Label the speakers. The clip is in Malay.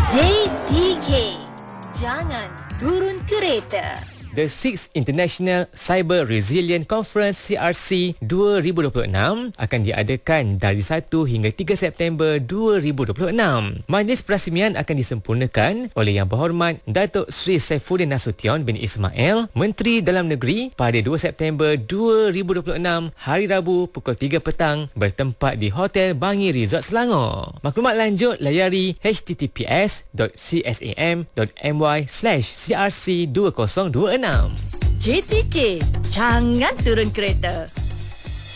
Speaker 1: JTK, jangan turun kereta.
Speaker 2: The 6th International Cyber Resilient Conference CRC 2026 akan diadakan dari 1 hingga 3 September 2026. Majlis perasmian akan disempurnakan oleh Yang Berhormat Datuk Seri Saifuddin Nasution bin Ismail, Menteri Dalam Negeri, pada 2 September 2026 hari Rabu pukul 3 petang bertempat di Hotel Bangi Resort Selangor. Maklumat lanjut layari https.csam.my/crc2026.
Speaker 1: JTK, jangan turun kereta.